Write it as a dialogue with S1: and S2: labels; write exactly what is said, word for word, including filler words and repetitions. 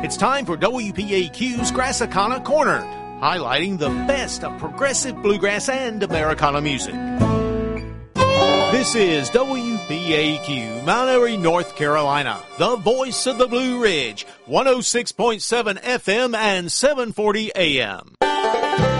S1: It's time for W P A Q's Grassicana Corner, highlighting the best of progressive bluegrass and Americana music. This is W P A Q, Mount Airy, North Carolina, the voice of the Blue Ridge, one oh six point seven F M and seven forty A M.